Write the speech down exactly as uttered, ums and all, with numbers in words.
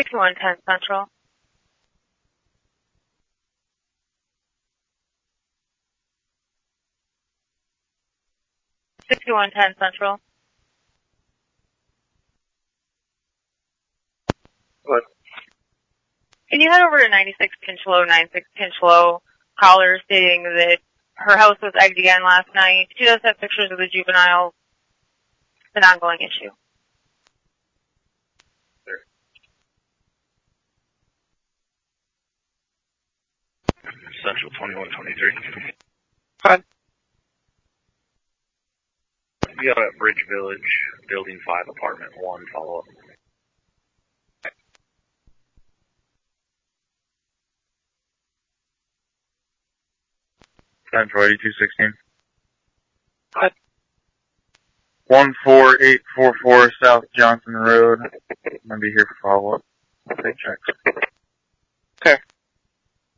sixty-one ten Central. sixty-one ten Central. What? Can you head over to ninety-six Pinchlow, ninety-six Pinchlow, caller stating that her house was egged again last night. She does have pictures of the juvenile. It's an ongoing issue. Sure. Central twenty-one twenty-three. Hi. You got at Bridge Village, Building five, Apartment one, follow up. Central eighty-two sixteen. Hi. one four eight four four South Johnson Road. I'm going to be here for follow-up. Take checks.